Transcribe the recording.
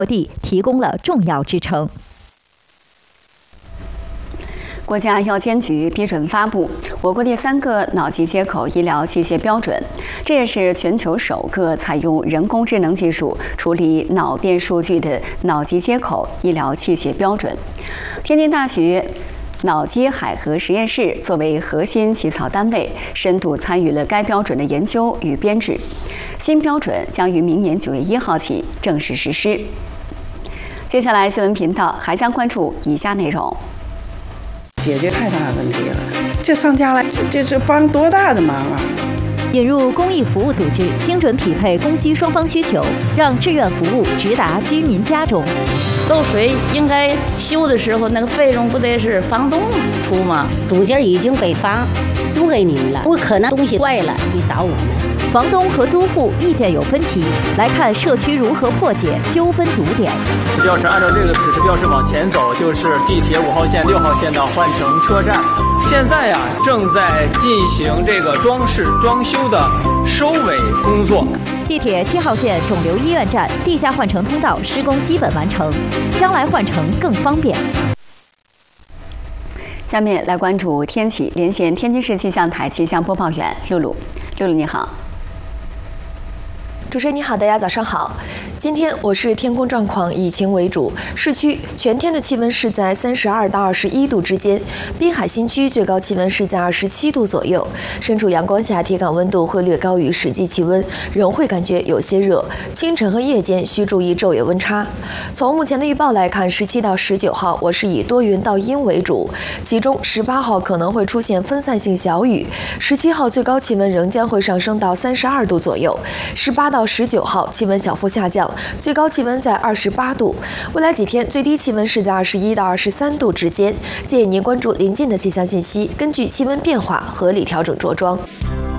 地提供了重要支撑。 国家药监局批准发布我国第3个脑机接口医疗器械标准，这也是全球首个采用人工智能技术处理脑电数据的脑机接口医疗器械标准。天津大学脑机海河实验室作为核心起草单位，深度参与了该标准的研究与编制。新标准将于明年9月1号起正式实施。接下来，新闻频道还将关注以下内容。 解决太大的问题了，这上家来，这是帮多大的忙啊！ 引入公益服务组织，精准匹配供需双方需求，让志愿服务直达居民家中。 漏水应该修的时候，那个费用不得是房东出吗？ 主件已经被房租给你们了，不可能东西坏了你找我们。 房东和租户意见有分歧，来看社区如何破解纠纷堵点。 要是按照这个指示标识往前走，就是地铁5号线、6号线到换乘车站。现在呀，正在进行这个装饰装修的收尾工作。 地铁7号线肿瘤医院站地下换乘通道施工基本完成，将来换乘更方便。 下面来关注天气，连线天津市气象台气象播报员露露。露露你好。 主持人你好，大家早上好。今天我市天空状况以晴为主，市区全天的气温是在32到21度之间，滨海新区最高气温是在27度左右。身处阳光下，体感温度会略高于实际气温，仍会感觉有些热。清晨和夜间需注意昼夜温差。从目前的预报来看，17到19号我市以多云到阴为主，其中18号可能会出现分散性小雨，17号最高气温仍将会上升到32度左右，18到19号气温小幅下降，最高气温在28度。未来几天最低气温是在21到23度之间。建议您关注临近的气象信息，根据气温变化合理调整着装。